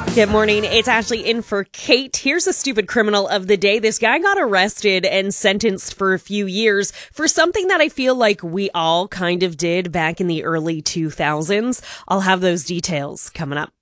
Good morning. It's Ashley in for Kate. Here's a stupid criminal of the day. This guy got arrested and sentenced for a few years for something that I feel like we all kind of did back in the early 2000s. I'll have those details coming up.